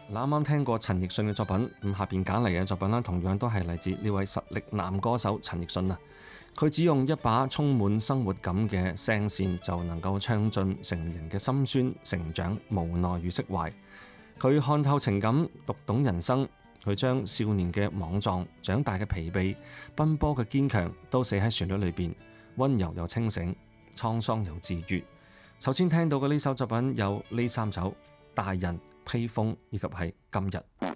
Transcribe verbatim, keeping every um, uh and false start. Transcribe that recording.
嗱，啱啱聽過陳奕迅嘅作品，咁下邊揀嚟嘅作品啦，同樣都係嚟自呢位實力男歌手陳奕迅啊。佢只用一把充滿生活感嘅聲線，就能夠唱盡成人嘅心酸、成長、無奈與釋懷。佢看透情感，讀懂人生。佢將少年嘅莽撞、長大嘅疲憊、奔波嘅堅強，都寫喺旋律裏邊，溫柔又清醒，滄桑又治愈。首先聽到嘅呢首作品有呢三首：大人、披風以及係今日。